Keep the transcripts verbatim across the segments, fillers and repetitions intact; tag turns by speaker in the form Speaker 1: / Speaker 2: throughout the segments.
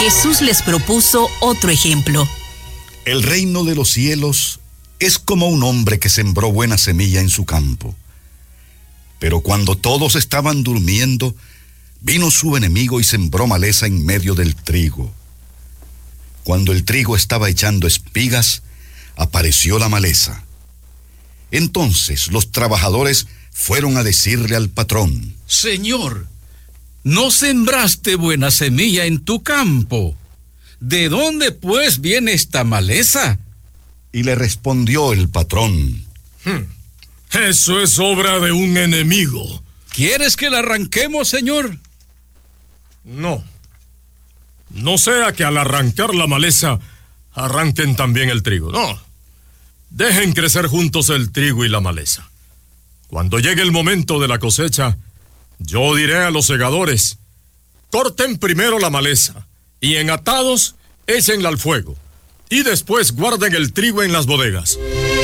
Speaker 1: Jesús les propuso otro ejemplo.
Speaker 2: El reino de los cielos es como un hombre que sembró buena semilla en su campo. Pero cuando todos estaban durmiendo, vino su enemigo y sembró maleza en medio del trigo. Cuando el trigo estaba echando espigas, apareció la maleza. Entonces los trabajadores fueron a decirle al patrón:
Speaker 3: Señor, no sembraste buena semilla en tu campo. ¿De dónde pues viene esta maleza?
Speaker 2: Y le respondió el patrón:
Speaker 4: Hmm. Eso es obra de un enemigo.
Speaker 3: ¿Quieres que la arranquemos, señor?
Speaker 4: No. No sea que al arrancar la maleza, arranquen también el trigo. No. Dejen crecer juntos el trigo y la maleza. Cuando llegue el momento de la cosecha, yo diré a los segadores: corten primero la maleza, y en atados, échenla al fuego, y después guarden el trigo en las bodegas.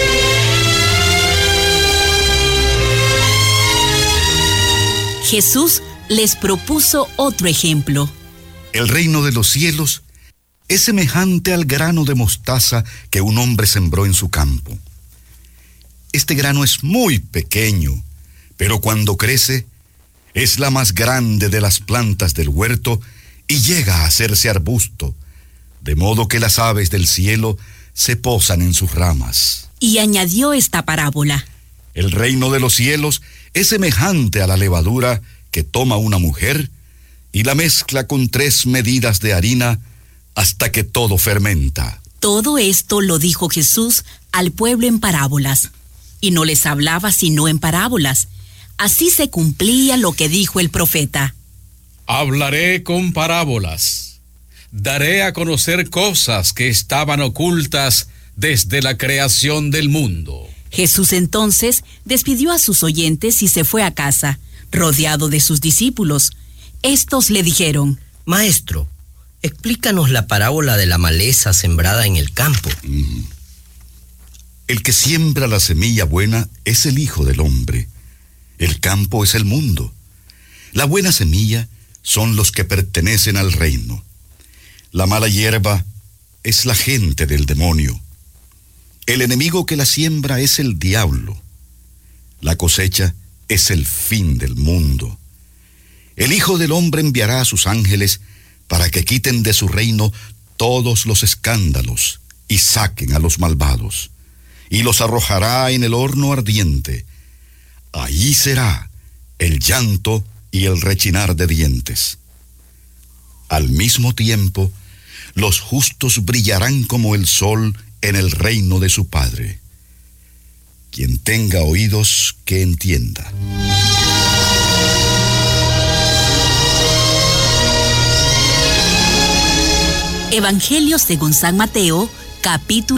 Speaker 1: Jesús les propuso otro ejemplo.
Speaker 2: El reino de los cielos es semejante al grano de mostaza que un hombre sembró en su campo. Este grano es muy pequeño, pero cuando crece, es la más grande de las plantas del huerto y llega a hacerse arbusto, de modo que las aves del cielo se posan en sus ramas.
Speaker 1: Y añadió esta parábola:
Speaker 2: El reino de los cielos es semejante a la levadura que toma una mujer y la mezcla con tres medidas de harina hasta que todo fermenta.
Speaker 1: Todo esto lo dijo Jesús al pueblo en parábolas, y no les hablaba sino en parábolas. Así se cumplía lo que dijo el profeta:
Speaker 3: Hablaré con parábolas. Daré a conocer cosas que estaban ocultas desde la creación del mundo.
Speaker 1: Jesús entonces despidió a sus oyentes y se fue a casa, rodeado de sus discípulos. Estos le dijeron:
Speaker 5: Maestro, explícanos la parábola de la maleza sembrada en el campo.
Speaker 2: Mm. El que siembra la semilla buena es el Hijo del Hombre. El campo es el mundo. La buena semilla son los que pertenecen al reino. La mala hierba es la gente del demonio. El enemigo que la siembra es el diablo. La cosecha es el fin del mundo. El Hijo del Hombre enviará a sus ángeles para que quiten de su reino todos los escándalos y saquen a los malvados, y los arrojará en el horno ardiente. Allí será el llanto y el rechinar de dientes. Al mismo tiempo, los justos brillarán como el sol en el reino de su Padre. Quien tenga oídos, que entienda.
Speaker 1: Evangelio según San Mateo, capítulo